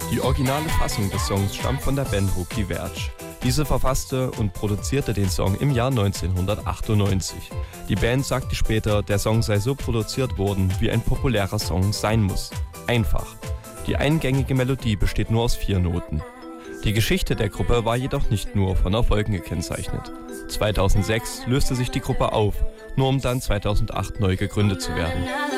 Die originale Fassung des Songs stammt von der Band Rookie Verge. Diese verfasste und produzierte den Song im Jahr 1998. Die Band sagte später, der Song sei so produziert worden, wie ein populärer Song sein muss. Einfach. Die eingängige Melodie besteht nur aus 4 Noten. Die Geschichte der Gruppe war jedoch nicht nur von Erfolgen gekennzeichnet. 2006 löste sich die Gruppe auf, nur um dann 2008 neu gegründet zu werden.